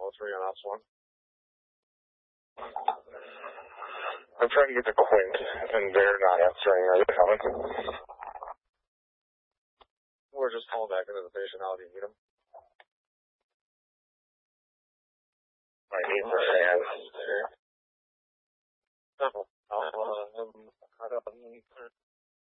All 3 on ops 1. I'm trying to get to Quint, and they're not answering. Are they coming? Or just call back into the station. How do you need them? I need for fans. Sure. I don't need